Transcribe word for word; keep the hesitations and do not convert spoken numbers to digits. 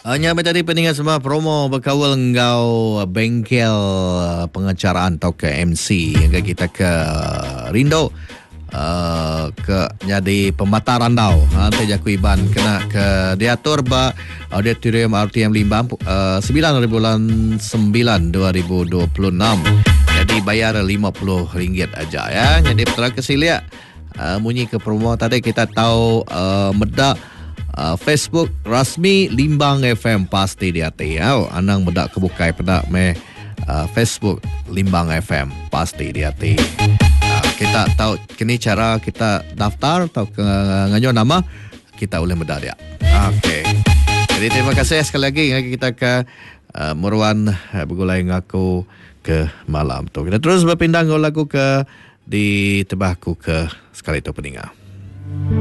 Hanya menjadi pendengar semua promo berkawal engkau bengkel pengacaraan atau ke M C yang kita ke Rindo uh, ke jadi pemataran tau. Nanti jaku iban kena ke diatur ba auditorium R T M Limbang uh, sembilan bulan sembilan dua ribu dua puluh enam. Jadi bayar lima puluh ringgit aja ya. Jadi putra kesilia uh, munyi ke promo tadi kita tahu uh, medak Uh, Facebook rasmi Limbang F M pasti di hati ya. Oh, anang bedak kebukai pedak me uh, Facebook Limbang F M pasti di hati. Uh, kita tahu kini cara kita daftar atau ke nganyo nama kita boleh bedak dia. Okey. Jadi terima kasih sekali lagi kita ke uh, Murwan uh, bergulai ngaku ke malam tu. Kita terus berpindah lagu ke di tebahku ke sekali tu pendengar.